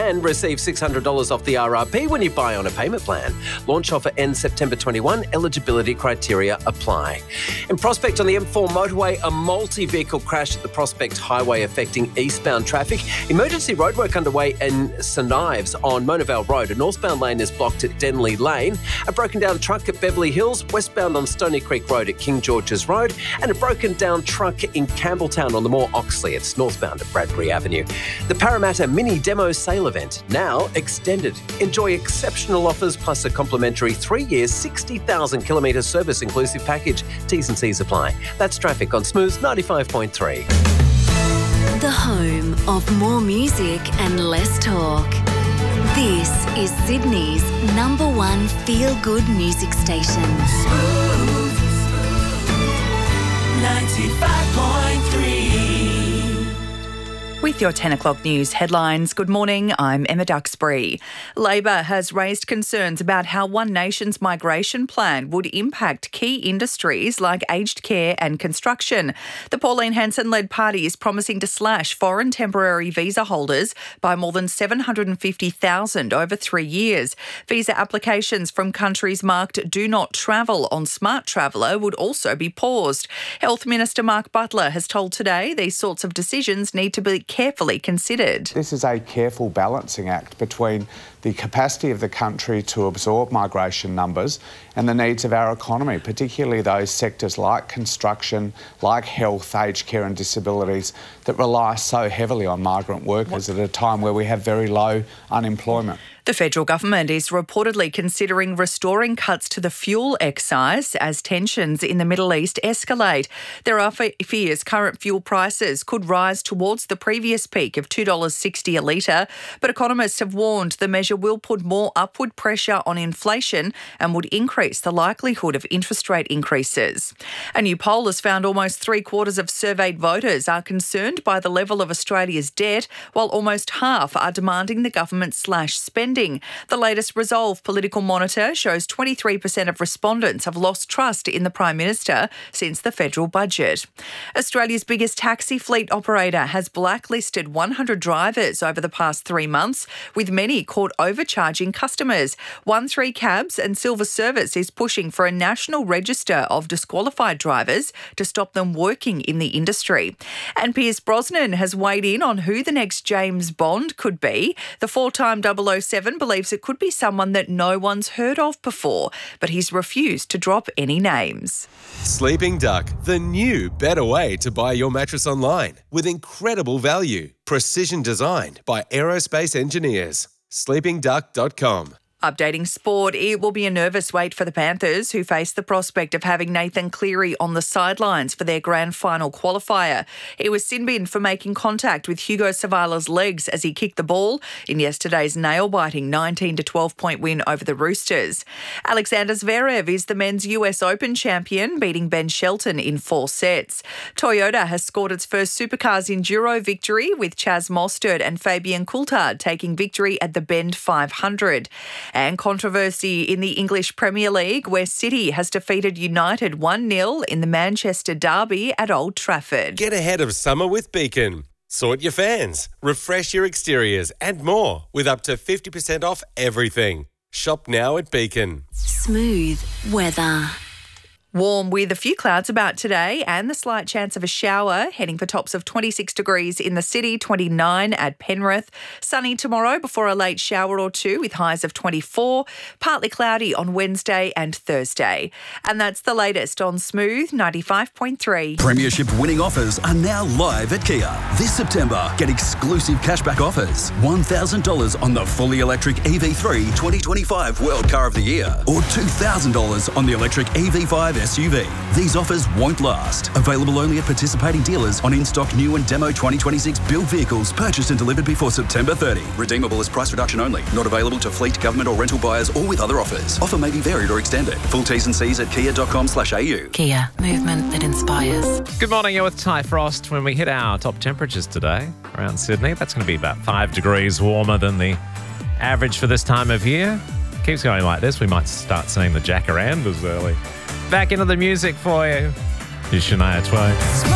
and receive $600 off the RRP when you buy on a payment plan. Launch offer ends September 21. Eligibility criteria apply. In Prospect on the M4 motorway, a multi-vehicle crash at the Prospect Highway affecting eastbound traffic. Emergency roadwork underway in St Ives on Mona Vale Road. A northbound lane is blocked at Denley Lane. A broken down truck at Beverly Hills, westbound on Stony Creek Road at King George's Road, and a broken down truck in Campbelltown on the Moore Oxley. It's northbound at Bradbury Avenue. The Parramatta Mini Demo Sale event, now extended. Enjoy exceptional offers plus a complimentary 3-year, 60,000 kilometre service inclusive package. T's and C's apply. That's traffic on Smooth 95.3. The home of more music and less talk. This is Sydney's #1 feel-good music station. Smooth 95.3. With your 10 o'clock news headlines, good morning, I'm Emma Duxbury. Labor has raised concerns about how One Nation's migration plan would impact key industries like aged care and construction. The Pauline Hanson-led party is promising to slash foreign temporary visa holders by more than 750,000 over 3 years. Visa applications from countries marked Do Not Travel on Smart Traveller would also be paused. Health Minister Mark Butler has told Today these sorts of decisions need to be carefully considered. This is a careful balancing act between the capacity of the country to absorb migration numbers and the needs of our economy, particularly those sectors like construction, like health, aged care and disabilities that rely so heavily on migrant workers at a time where we have very low unemployment. The federal government is reportedly considering restoring cuts to the fuel excise as tensions in the Middle East escalate. There are fears current fuel prices could rise towards the previous peak of $2.60 a litre, but economists have warned the measure will put more upward pressure on inflation and would increase the likelihood of interest rate increases. A new poll has found almost 3/4 of surveyed voters are concerned by the level of Australia's debt, while almost half are demanding the government slash spending. The latest Resolve political monitor shows 23% of respondents have lost trust in the Prime Minister since the federal budget. Australia's biggest taxi fleet operator has blacklisted 100 drivers over the past 3 months, with many caught overcharging customers. 13Cabs and Silver Service is pushing for a national register of disqualified drivers to stop them working in the industry. And Pierce Brosnan has weighed in on who the next James Bond could be. The 4-time 007 believes it could be someone that no one's heard of before, but he's refused to drop any names. Sleeping Duck, the new, better way to buy your mattress online with incredible value. Precision designed by aerospace engineers. sleepingduck.com. Updating sport, it will be a nervous wait for the Panthers, who face the prospect of having Nathan Cleary on the sidelines for their grand final qualifier. He was sin-binned for making contact with Hugo Savala's legs as he kicked the ball in yesterday's nail-biting 19-12 point win over the Roosters. Alexander Zverev is the men's US Open champion, beating Ben Shelton in 4 sets. Toyota has scored its first Supercars Enduro victory, with Chaz Mostert and Fabian Coulthard taking victory at the Bend 500. And controversy in the English Premier League, where City has defeated United 1-0 in the Manchester derby at Old Trafford. Get ahead of summer with Beacon. Sort your fans, refresh your exteriors and more with up to 50% off everything. Shop now at Beacon. Smooth weather. Warm with a few clouds about today and the slight chance of a shower, heading for tops of 26 degrees in the city, 29 at Penrith. Sunny tomorrow before a late shower or two with highs of 24. Partly cloudy on Wednesday and Thursday. And that's the latest on Smooth 95.3. Premiership winning offers are now live at Kia. This September, get exclusive cashback offers. $1,000 on the fully electric EV3 2025 World Car of the Year, or $2,000 on the electric EV5 SUV. These offers won't last. Available only at participating dealers on in-stock new and demo 2026 build vehicles purchased and delivered before September 30. Redeemable as price reduction only. Not available to fleet, government or rental buyers or with other offers. Offer may be varied or extended. Full T's and C's at kia.com/au. Kia, movement that inspires. Good morning, you're with Ty Frost. When we hit our top temperatures today around Sydney, that's going to be about 5 degrees warmer than the average for this time of year. Keeps going like this, we might start seeing the jacarandas early. Back into the music for you. Here's Shania Twain.